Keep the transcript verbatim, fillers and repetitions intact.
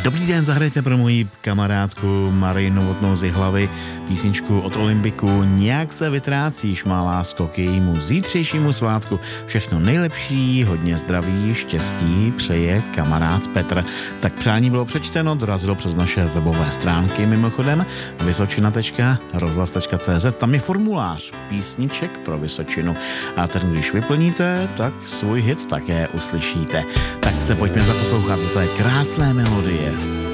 Dobrý den, zahrajte pro moji kamarádku Marii Novotnou z Jihlavy písničku od Olympiku Nějak se vytrácíš, má lásko, k jejímu zítřejšímu svátku. Všechno nejlepší, hodně zdraví, štěstí přeje kamarád Petr. Tak přání bylo přečteno, dorazilo přes naše webové stránky mimochodem vysočina tečka rozhlas tečka cé zet. Tam je formulář písniček pro Vysočinu a ten, když vyplníte, tak svůj hit také uslyšíte. Tak se pojďme zaposlouchat do té krásné melodie.